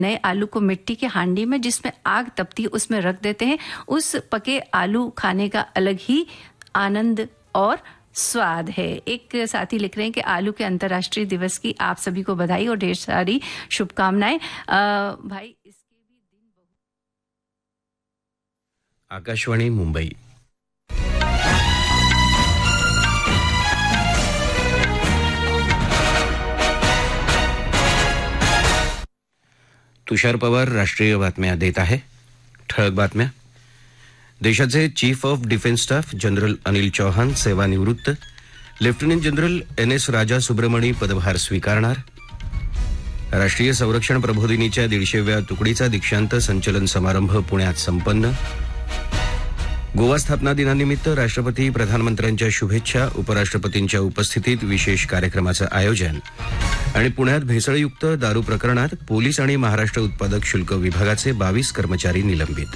नए आलू को मिट्टी के हांडी में जिसमें आग तपती है उसमें रख देते हैं। उस पके आलू खाने का अलग ही आनंद और स्वाद है। एक साथी लिख रहे हैं कि आलू के अंतर्राष्ट्रीय दिवस की आप सभी को बधाई और ढेर सारी शुभकामनाएं। भाई इसके भी दिन बहुत। आकाशवाणी मुंबई। तुषार पवार राष्ट्रीय बातम्या देत आहे। ठळक बातम्या। देशाचे chief of defence staff general Anil Chauhan सेवानिवृत्त। लेफ्टनंट जनरल NS राजा सुब्रमणी पदभार स्वीकारणार। राष्ट्रीय संरक्षण प्रबोधिनीच्या 150व्या तुकडीचा दीक्षांत संचलन समारंभ पुण्यात संपन्न। गोवा स्थापना दिनानिमित्त राष्ट्रपती प्रधानमंत्र्यांच्या शुभेच्छा। उपराष्ट्रपतींच्या उपस्थितीत विशेष कार्यक्रमाचं आयोजन। आणि पुण्यात भेसळयुक्त दारू प्रकरणात पोलीस आणि महाराष्ट्र उत्पादक शुल्क विभागाचे 22 कर्मचारी निलंबित।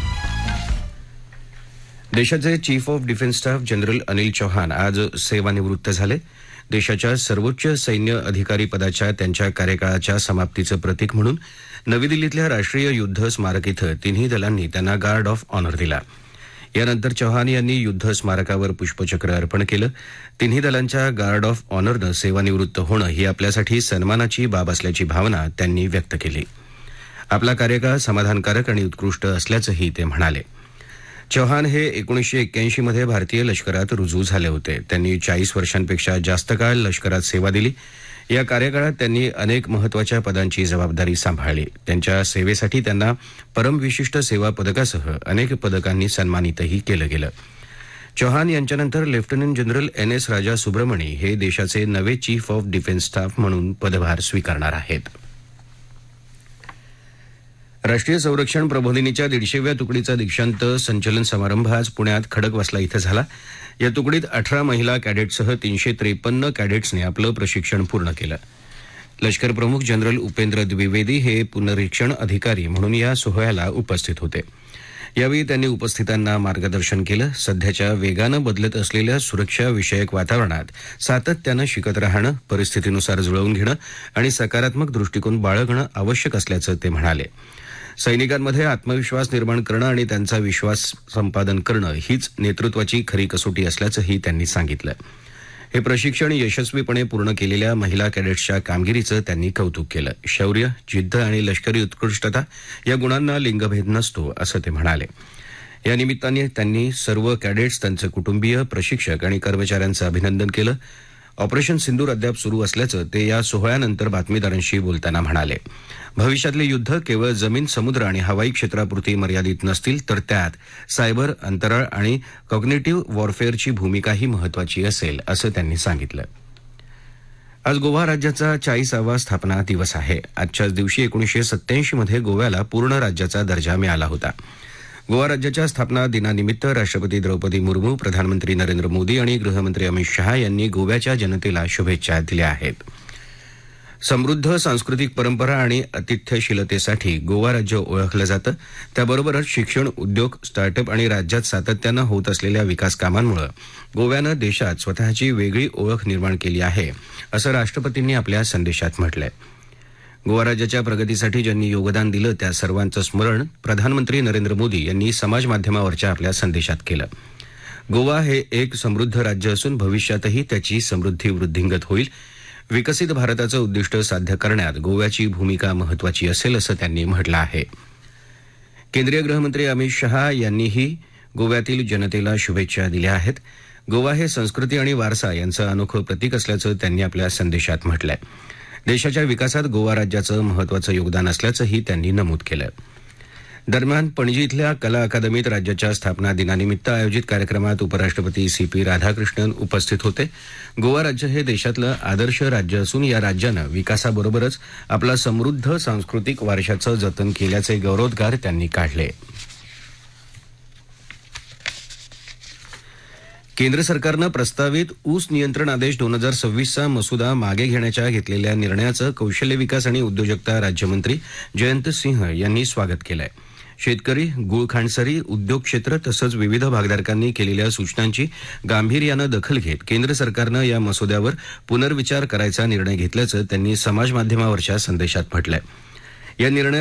देशाचे chief of defence staff general Anil Chauhan आज सेवानिवृत्त झाले। देशाच्या सर्वोच्च सैन्य अधिकारी पदाच्या त्यांच्या कार्यकाळाच्या समाप्तीचं प्रतीक म्हणून नवी दिल्लीतल्या राष्ट्रीय युद्ध स्मारक इथं तिन्ही दलांनी त्यांना गार्ड ऑफ ऑनर दिला। यानंतर चौहान यांनी युद्ध स्मारकावर पुष्पचक्र अर्पण केलं। तिन्ही दलांच्या गार्ड ऑफ ऑनरनं सेवानिवृत्त होणं ही आपल्यासाठी सन्मानाची बाब असल्याची भावना त्यांनी व्यक्त केली। आपला कार्यकाळ समाधानकारक आणि उत्कृष्ट असल्याचंही ते म्हणाले। चौहान हे 1981 मध्ये भारतीय लष्करात रुजू झाले होते। त्यांनी 40 वर्षांपेक्षा जास्त काळ लष्करात सेवा दिली। या कार्यकाळात त्यांनी अनेक महत्त्वाच्या पदांची जबाबदारी सांभाळली। त्यांच्या सेवेसाठी त्यांना परमविशिष्ट सेवा पदकासह अनेक पदकांनी सन्मानितही केलं गेलं। चौहान यांच्यानंतर लेफ्टनंट जनरल NS राजा सुब्रमणी हे देशाचे नवे चीफ ऑफ डिफेन्स स्टाफ म्हणून पदभार स्वीकारणार आहेत। राष्ट्रीय संरक्षण प्रबोधिनीच्या 150व्या तुकडीचा दीक्षांत संचलन समारंभ आज पुण्यात खडकवासला इथं झाला। या तुकडीत 18 महिला कॅडेट्ससह 353 कॅडेट्सने आपलं प्रशिक्षण पूर्ण केलं। लष्कर प्रमुख जनरल उपेंद्र द्विवेदी हे पुनरीक्षण अधिकारी म्हणून या सोहळ्याला उपस्थित होते। यावेळी त्यांनी उपस्थितांना मार्गदर्शन केलं। सध्याच्या वेगानं बदलत असलेल्या सुरक्षा विषयक वातावरणात सातत्यानं शिकत राहणं, परिस्थितीनुसार जुळवून घेणं आणि सकारात्मक दृष्टिकोन बाळगणं आवश्यक असल्याचं ते म्हणाले। सैनिकांमध्ये आत्मविश्वास निर्माण करणं आणि त्यांचा विश्वास संपादन करणं हीच नेतृत्वाची खरी कसोटी असल्याचंही त्यांनी सांगितलं। हे प्रशिक्षण यशस्वीपणे पूर्ण केलेल्या महिला कॅडेट्सच्या कामगिरीचं त्यांनी कौतुक केलं। शौर्य, जिद्द आणि लष्करी उत्कृष्टता या गुणांना लिंगभेद नसतो असं ते म्हणाले। या निमित्ताने त्यांनी सर्व कॅडेट्स, त्यांचे कुटुंबीय, प्रशिक्षक आणि कर्मचाऱ्यांचं अभिनंदन केलं। ऑपरेशन सिंदूर अद्याप सुरू असल्याचं ते या सोहळ्यानंतर बातमीदारांशी बोलताना म्हणाले। भविष्यातले युद्ध केवळ जमीन, समुद्र आणि हवाई क्षेत्रापुरती मर्यादित नसतील, तर त्यात सायबर, अंतराळ आणि कॉग्निटिव्ह वॉरफेअरची भूमिकाही महत्त्वाची असेल असं त्यांनी सांगितलं। आज गोवा राज्याचा 40वा स्थापना दिवस आहे। आजच्याच दिवशी 1987 मध्ये गोव्याला पूर्ण राज्याचा दर्जा मिळाला होता। गोवा राज्याच्या स्थापना दिनानिमित्त राष्ट्रपती द्रौपदी मुर्मू, प्रधानमंत्री नरेंद्र मोदी आणि गृहमंत्री अमित शहा यांनी गोव्याच्या जनतेला शुभेच्छा दिल्या आहेत। समृद्ध सांस्कृतिक परंपरा आणि आतिथ्यशीलतेसाठी गोवा राज्य ओळखलं जातं। त्याबरोबरच शिक्षण, उद्योग, स्टार्टअप आणि राज्यात सातत्यानं होत असलेल्या विकास कामांमुळे गोव्यानं देशात स्वतःची वेगळी ओळख निर्माण केली आहे असं राष्ट्रपतींनी आपल्या संदेशात म्हटलंय। गोवा राज्याच्या प्रगतीसाठी ज्यांनी योगदान दिलं त्या सर्वांचं स्मरण प्रधानमंत्री नरेंद्र मोदी यांनी समाज माध्यमावरच्या आपल्या संदेशात केलं। गोवा हे एक समृद्ध राज्य असून भविष्यातही त्याची समृद्धी वृद्धिंगत होईल। विकसित भारताचं उद्दिष्ट साध्य करण्यात गोव्याची भूमिका महत्त्वाची असेल असं त्यांनी म्हटलं आहे। केंद्रीय गृहमंत्री अमित शहा यांनीही गोव्यातील जनतेला शुभेच्छा दिल्या आहेत। गोवा हे संस्कृती आणि वारसा यांचं अनोखं प्रतीक असल्याचं त्यांनी आपल्या संदेशात म्हटलंय। देशाच्या विकासात गोवा राज्याचं महत्त्वाचं योगदान असल्याचंही त्यांनी नमूद केलं। दरम्यान पणजी इथल्या कला अकादमीत राज्याच्या स्थापना दिनानिमित्त आयोजित कार्यक्रमात उपराष्ट्रपती CP राधाकृष्णन उपस्थित होते। गोवा राज्य हे देशातलं आदर्श राज्य असून या राज्यानं विकासाबरोबरच आपला समृद्ध सांस्कृतिक वारशाचं जतन केल्याचे गौरवोद्गार त्यांनी काढले। केंद्र सरकारनं प्रस्तावित ऊस नियंत्रण आदेश 2026चा मसुदा मागे घेण्याच्या घेतलेल्या निर्णयाचं कौशल्य विकास आणि उद्योजकता राज्यमंत्री जयंत सिंह यांनी स्वागत केलंय। शेतकरी, गूळ खांडसारी, उद्योग क्षेत्र तसंच विविध भागधारकांनी केलेल्या सूचनांची गांभीर्यानं दखल घेत केंद्र सरकारनं या मसुद्यावर पुनर्विचार करायचा निर्णय घेतल्याचं त्यांनी समाज माध्यमावरच्या संदेशात म्हटलंय। या निर्णय